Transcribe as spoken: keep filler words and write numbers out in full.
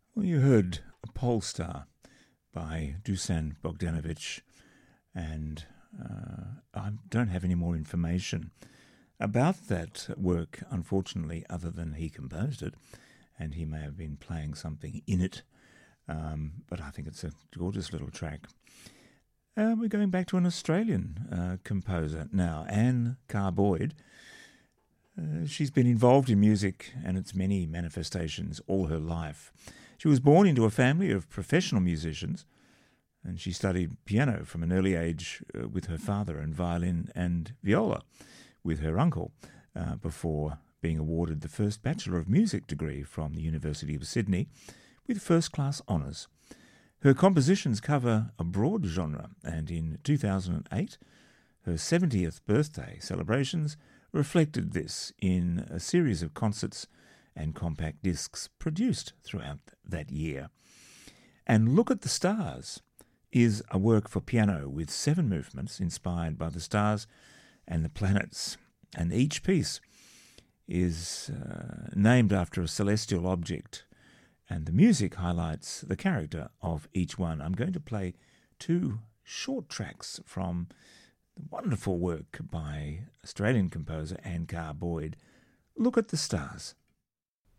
Well, you heard Polestar by Dusan Bogdanovich, and uh, I don't have any more information about that work, unfortunately, other than he composed it, and he may have been playing something in it, um, but I think it's a gorgeous little track. Uh, we're going back to an Australian uh, composer now, Anne Carr-Boyd. Uh, she's been involved in music and its many manifestations all her life. She was born into a family of professional musicians, and she studied piano from an early age uh, with her father, and violin and viola with her uncle, uh, before being awarded the first Bachelor of Music degree from the University of Sydney with first-class honours. Her compositions cover a broad genre, and in two thousand eight, her seventieth birthday celebrations reflected this in a series of concerts and compact discs produced throughout that year. And Look at the Stars is a work for piano with seven movements inspired by the stars and the planets, and each piece is uh, named after a celestial object, and the music highlights the character of each one. I'm going to play two short tracks from the wonderful work by Australian composer Anne Carr-Boyd, Look at the Stars.